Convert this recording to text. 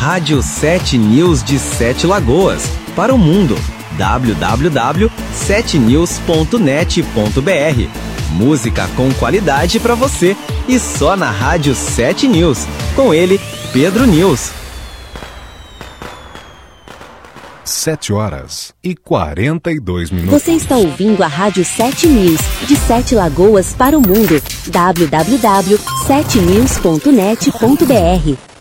Rádio 7 News de Sete Lagoas, para o mundo. www.7news.net.br. Música com qualidade para você e só na Rádio 7 News. Com ele, Pedro News. 7h42. Você está ouvindo a Rádio 7 News, de Sete Lagoas para o mundo. www.7news.net.br.